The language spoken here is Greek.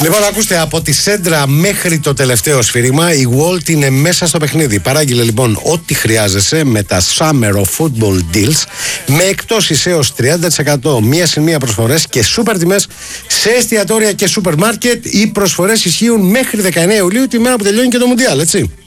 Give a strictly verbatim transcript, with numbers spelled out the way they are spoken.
Λοιπόν, ακούστε, από τη σέντρα μέχρι το τελευταίο σφύριγμα, η Walt είναι μέσα στο παιχνίδι. Παράγγειλε λοιπόν ό,τι χρειάζεσαι με τα Summer of Football Deals, με εκπτώσεις έως τριάντα τοις εκατό μία συν μία προσφορές και σούπερ τιμές σε εστιατόρια και σούπερ μάρκετ. Οι προσφορές ισχύουν μέχρι δεκαεννέα Ιουλίου, τη μέρα που τελειώνει και το Μουντιάλ, έτσι.